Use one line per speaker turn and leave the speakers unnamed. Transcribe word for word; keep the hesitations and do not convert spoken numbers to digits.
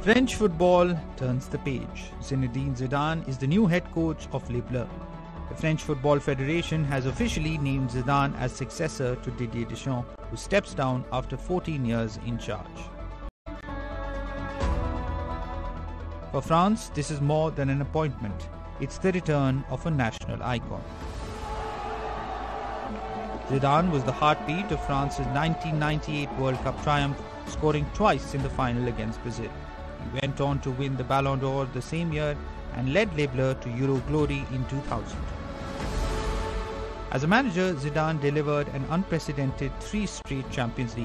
French football turns the page. Zinedine Zidane is the new head coach of Les Bleus. The French Football Federation has officially named Zidane as successor to Didier Deschamps, who steps down after fourteen years in charge. For France, this is more than an appointment. It's the return of a national icon. Zidane was the heartbeat of France's nineteen ninety-eight World Cup triumph, scoring twice in the final against Brazil. He went on to win the Ballon d'Or the same year and led Les Bleus to Euro glory in two thousand. As a manager, Zidane delivered an unprecedented three straight Champions League